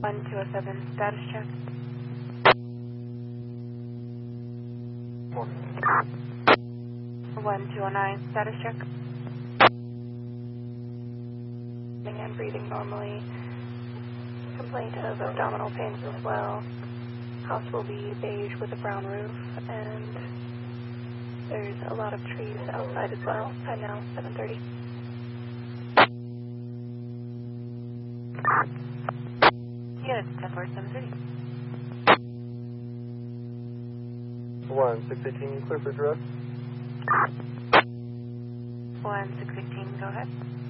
1207, status check. 1209, status check. And breathing normally. Complaint of abdominal pains as well. House will be beige with a brown roof, and there's a lot of trees outside as well. Time now, 7:30. Unit 10-730. 1618, clear for direct. 1618, go ahead.